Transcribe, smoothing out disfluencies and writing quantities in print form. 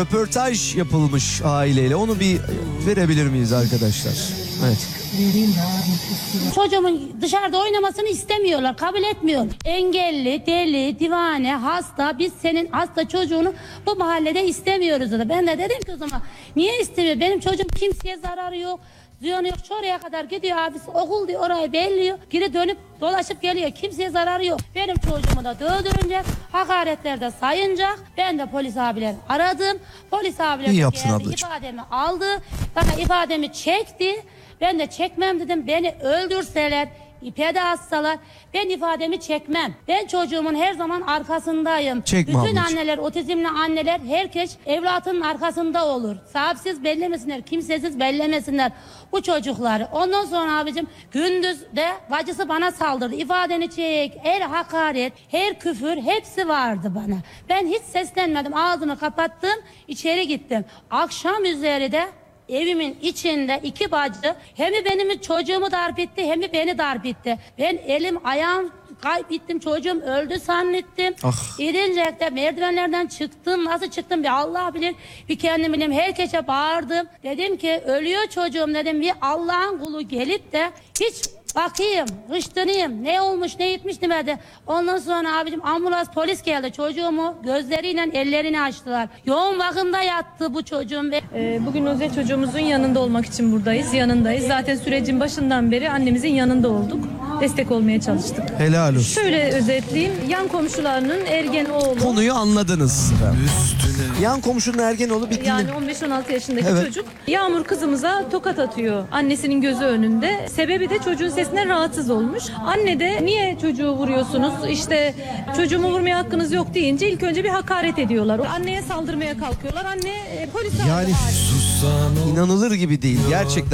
Röportaj yapılmış aileyle. Onu bir verebilir miyiz arkadaşlar? Evet. Çocuğumun dışarıda oynamasını istemiyorlar, kabul etmiyor. Engelli, deli, divane, hasta, biz senin hasta çocuğunu bu mahallede istemiyoruz dedi. Ben de dedim ki o zaman niye istemiyor? Benim çocuğum kimseye zararı yok. Ziyanı yok. Şuraya kadar gidiyor abisi, okul diyor, orayı belliyor. Geri dönüp dolaşıp geliyor. Kimseye zararı yok. Benim çocuğumu da dövdürünce, hakaretlerde sayınacak. Ben de polis abileri aradım. Polis abiler İyi de yaptın geldi, ablacığım. ifademi aldı. Bana ifademi çekti. Ben de çekmem dedim. Beni öldürseler, ipe de assalar ben ifademi çekmem. Ben çocuğumun her zaman arkasındayım. Çekme Bütün ablacığım. anneler, otizmli anneler, herkes evlatının arkasında olur. Sahipsiz bellemesinler, kimsesiz bellemesinler bu çocukları. Ondan sonra abicim gündüz de bacısı bana saldırdı. İfadeni çek, her hakaret, her küfür hepsi vardı bana. Ben hiç seslenmedim. Ağzımı kapattım, içeri gittim. Akşam üzeri de evimin içinde iki bacı hem benim çocuğumu darp etti hem beni darp etti. Ben elim ayağım kaybettim, çocuğum öldü zannettim. Ah. İrincek'te merdivenlerden çıktım, nasıl çıktım bir Allah bilir, bir kendim bilim, herkese bağırdım. Dedim ki ölüyor çocuğum dedim, bir Allah'ın kulu gelip de hiç bakayım, hıştırayım, ne olmuş ne etmiş demedi. Ondan sonra abicim ambulans polis geldi, çocuğumu gözleriyle ellerini açtılar. Yoğun bakımda yattı bu çocuğum. Bugün özel çocuğumuzun yanında olmak için buradayız, yanındayız. Zaten sürecin başından beri annemizin yanında olduk. Destek olmaya çalıştık. Helal olsun. Şöyle özetleyeyim, yan komşularının ergen oğlu. Konuyu anladınız. Yan komşunun Ergenoğlu bir dinle. Yani 15-16 yaşındaki Evet. çocuk Yağmur kızımıza tokat atıyor annesinin gözü önünde. Sebebi de çocuğun sesinden rahatsız olmuş. Anne de niye çocuğu vuruyorsunuz, işte çocuğumu vurmaya hakkınız yok deyince ilk önce bir hakaret ediyorlar. Anneye saldırmaya kalkıyorlar. Anne polis Yani inanılır gibi değil gerçekten.